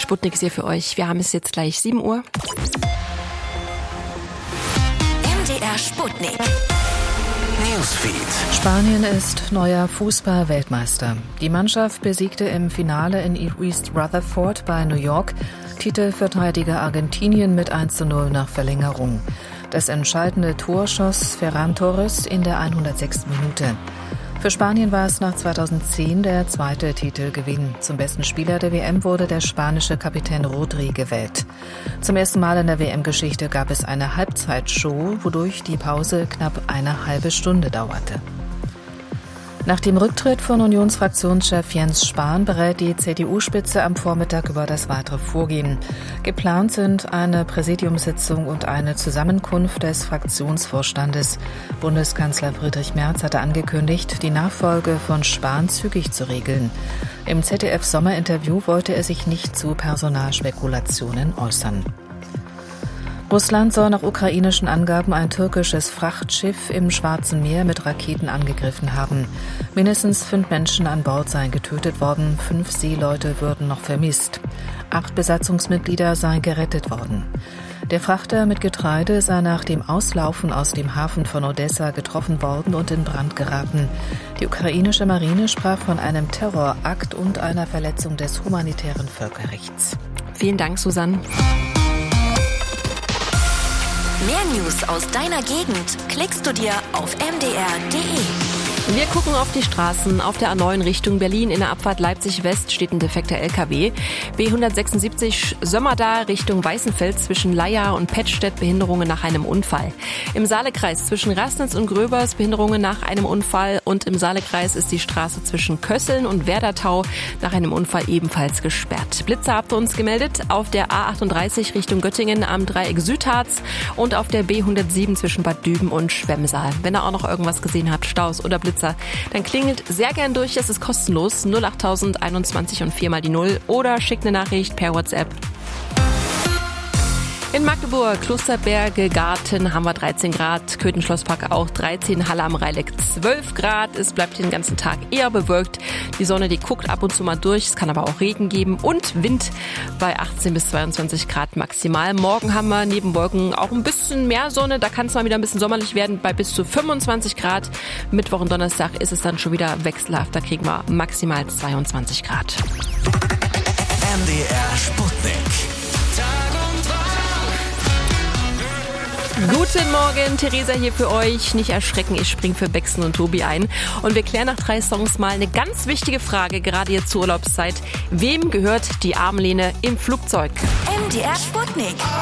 Sputnik ist hier für euch. Wir haben es jetzt gleich 7 Uhr. MDR Sputnik. Newsfeed. Spanien ist neuer Fußball-Weltmeister. Die Mannschaft besiegte im Finale in East Rutherford bei New York Titelverteidiger Argentinien mit 1:0 nach Verlängerung. Das entscheidende Tor schoss Ferran Torres in der 106. Minute. Für Spanien war es nach 2010 der zweite Titelgewinn. Zum besten Spieler der WM wurde der spanische Kapitän Rodri gewählt. Zum ersten Mal in der WM-Geschichte gab es eine Halbzeitshow, wodurch die Pause knapp eine halbe Stunde dauerte. Nach dem Rücktritt von Unionsfraktionschef Jens Spahn berät die CDU-Spitze am Vormittag über das weitere Vorgehen. Geplant sind eine Präsidiumssitzung und eine Zusammenkunft des Fraktionsvorstandes. Bundeskanzler Friedrich Merz hatte angekündigt, die Nachfolge von Spahn zügig zu regeln. Im ZDF-Sommerinterview wollte er sich nicht zu Personalspekulationen äußern. Russland soll nach ukrainischen Angaben ein türkisches Frachtschiff im Schwarzen Meer mit Raketen angegriffen haben. Mindestens 5 Menschen an Bord seien getötet worden, 5 Seeleute würden noch vermisst. 8 Besatzungsmitglieder seien gerettet worden. Der Frachter mit Getreide sei nach dem Auslaufen aus dem Hafen von Odessa getroffen worden und in Brand geraten. Die ukrainische Marine sprach von einem Terrorakt und einer Verletzung des humanitären Völkerrechts. Vielen Dank, Susanne. Mehr News aus deiner Gegend klickst du dir auf mdr.de. Wir gucken auf die Straßen. Auf der A9 Richtung Berlin in der Abfahrt Leipzig-West steht ein defekter LKW. B176 Sömmerda Richtung Weißenfels zwischen Leier und Pettstedt Behinderungen nach einem Unfall. Im Saalekreis zwischen Raßnitz und Gröbers Behinderungen nach einem Unfall. Und im Saalekreis ist die Straße zwischen Kösseln und Werdertau nach einem Unfall ebenfalls gesperrt. Blitzer habt ihr uns gemeldet auf der A38 Richtung Göttingen am Dreieck Südharz und auf der B107 zwischen Bad Düben und Schwemmsaal. Wenn ihr auch noch irgendwas gesehen habt, Staus oder Blitzer, dann klingelt sehr gern durch, es ist kostenlos, 08000 21 und 4 mal die 0 oder schickt eine Nachricht per WhatsApp. In Magdeburg, Klosterberge, Garten haben wir 13 Grad, Köthen-Schlosspark auch 13, Halle am Rhein 12 Grad. Es bleibt den ganzen Tag eher bewölkt. Die Sonne, die guckt ab und zu mal durch. Es kann aber auch Regen geben und Wind bei 18 bis 22 Grad maximal. Morgen haben wir neben Wolken auch ein bisschen mehr Sonne. Da kann es mal wieder ein bisschen sommerlich werden bei bis zu 25 Grad. Mittwoch und Donnerstag ist es dann schon wieder wechselhaft. Da kriegen wir maximal 22 Grad. MDR Sputnik. Guten Morgen, Theresa hier für euch. Nicht erschrecken, ich spring für Bexen und Tobi ein. Und wir klären nach 3 Songs mal eine ganz wichtige Frage, gerade jetzt zur Urlaubszeit. Wem gehört die Armlehne im Flugzeug? MDR Sputnik.